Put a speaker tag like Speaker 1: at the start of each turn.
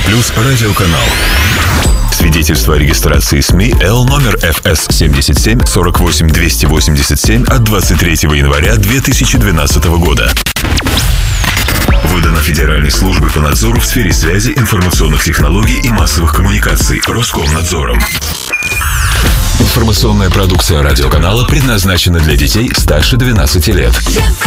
Speaker 1: Плюс радиоканал. Свидетельство о регистрации СМИ Л номер ФС 77 48 287 от 23 января 2012 года. Выдано Федеральной службой по надзору в сфере связи, информационных технологий и массовых коммуникаций Роскомнадзором. Информационная продукция радиоканала предназначена для детей старше 12 лет.